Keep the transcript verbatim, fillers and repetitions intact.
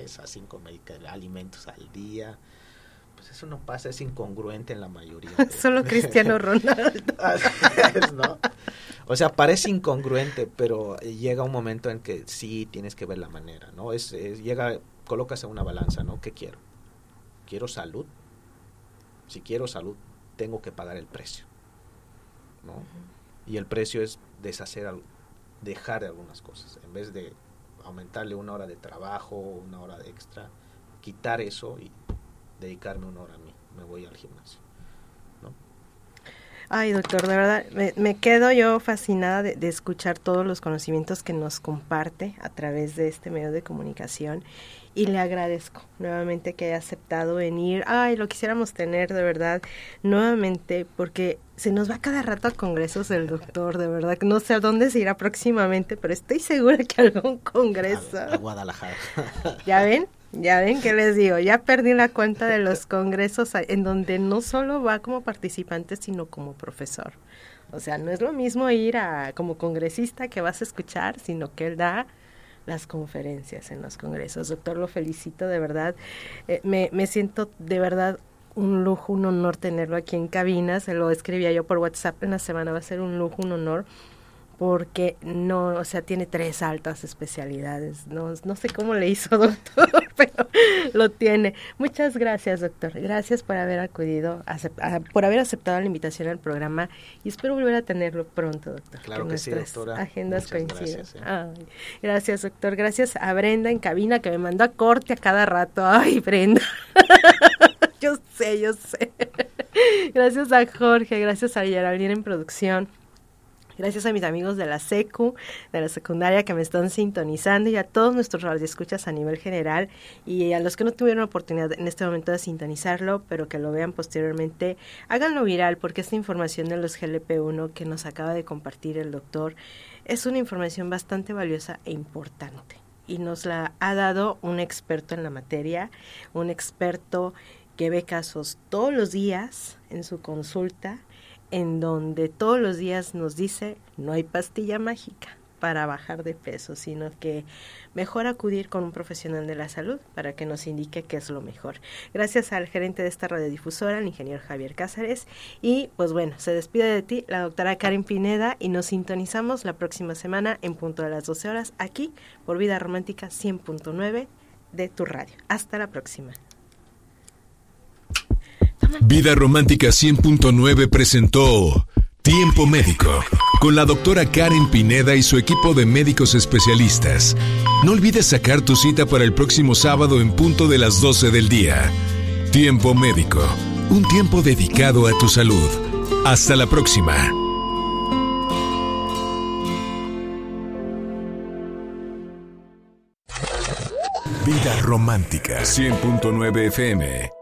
tres a cinco alimentos al día. Pues eso no pasa, es incongruente en la mayoría. De... Solo Cristiano Ronaldo. ¿No? O sea, parece incongruente, pero llega un momento en que sí tienes que ver la manera, ¿no? Es, es llega, colocas en una balanza, ¿no? ¿Qué quiero? ¿Quiero salud? Si quiero salud, tengo que pagar el precio, ¿no? Uh-huh. Y el precio es deshacer, dejar algunas cosas. En vez de aumentarle una hora de trabajo, una hora de extra, quitar eso y dedicarme una hora a mí. Me voy al gimnasio, ¿no? Ay, doctor, de verdad, me, me quedo yo fascinada de, de escuchar todos los conocimientos que nos comparte a través de este medio de comunicación. Y le agradezco nuevamente que haya aceptado venir. Ay, lo quisiéramos tener de verdad nuevamente, porque se nos va cada rato a congresos el doctor, de verdad. No sé a dónde se irá próximamente, pero estoy segura que algún congreso. A, a Guadalajara. ¿Ya ven? Ya ven que les digo, ya perdí la cuenta de los congresos en donde no solo va como participante, sino como profesor. O sea, no es lo mismo ir a como congresista que vas a escuchar, sino que él da las conferencias en los congresos. Doctor, lo felicito de verdad. Eh, me, me siento de verdad un lujo, un honor tenerlo aquí en cabina. Se lo escribía yo por WhatsApp en la semana. Va a ser un lujo, un honor, porque no, o sea, tiene tres altas especialidades. No, no sé cómo le hizo, doctor, pero lo tiene. Muchas gracias, doctor. Gracias por haber acudido, acept, a, por haber aceptado la invitación al programa, y espero volver a tenerlo pronto, doctor. Claro que, que sí, doctora. Agendas coinciden. Gracias, ¿eh? Ay, gracias, doctor. Gracias a Brenda en cabina, que me mandó a corte a cada rato. Ay, Brenda. Yo sé, yo sé. Gracias a Jorge, gracias a Geraldine en producción. Gracias a mis amigos de la secu, de la secundaria, que me están sintonizando, y a todos nuestros radioescuchas a nivel general, y a los que no tuvieron oportunidad en este momento de sintonizarlo, pero que lo vean posteriormente, háganlo viral, porque esta información de los G L P uno que nos acaba de compartir el doctor es una información bastante valiosa e importante, y nos la ha dado un experto en la materia, un experto que ve casos todos los días en su consulta, en donde todos los días nos dice, no hay pastilla mágica para bajar de peso, sino que mejor acudir con un profesional de la salud para que nos indique qué es lo mejor. Gracias al gerente de esta radiodifusora, el ingeniero Javier Cáceres, y pues bueno, se despide de ti la doctora Karen Pineda, y nos sintonizamos la próxima semana en punto de las doce horas, aquí por Vida Romántica cien punto nueve de tu radio. Hasta la próxima. Vida Romántica cien punto nueve presentó Tiempo Médico con la doctora Karen Pineda y su equipo de médicos especialistas. No olvides sacar tu cita para el próximo sábado en punto de las doce del día. Tiempo Médico, un tiempo dedicado a tu salud. Hasta la próxima. Vida Romántica cien punto nueve F M.